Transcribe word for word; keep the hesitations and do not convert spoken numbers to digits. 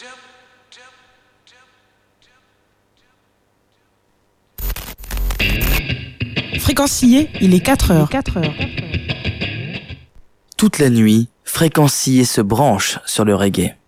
Fréquencier, il est quatre heures. Toute la nuit, Fréquencier se branche sur le reggae.